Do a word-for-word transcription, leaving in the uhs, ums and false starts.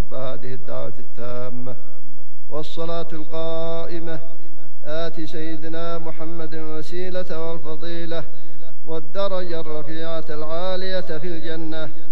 رب هذه الدعوة التامة والصلاة القائمة آت سيدنا محمد الوسيلة والفضيلة والدرجة الرفيعة العالية في الجنة